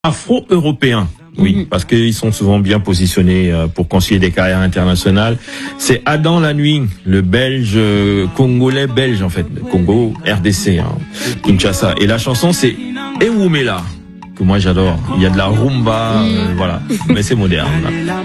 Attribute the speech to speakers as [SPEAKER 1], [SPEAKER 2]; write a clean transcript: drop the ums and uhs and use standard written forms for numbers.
[SPEAKER 1] Afro-européens. Oui, parce qu'ils sont souvent bien positionnés pour concilier des carrières internationales. C'est Adam Lanui, le Belge, Congolais belge en fait, Congo, RDC, hein, Kinshasa. Et la chanson c'est Ewumela, que moi j'adore. Il y a de la rumba, voilà, mais c'est moderne. Là.